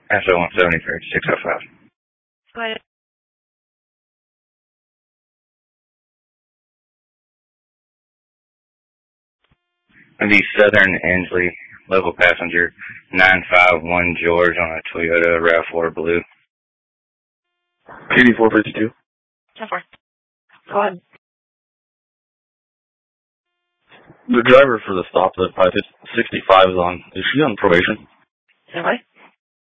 SO 170 for 605. Go ahead. The Southern Inslee, local passenger 951 George on a Toyota RAV4 Blue. PD 452. 10-4. Go ahead. The driver for the stop that 565 is on, is she on probation? Is that right?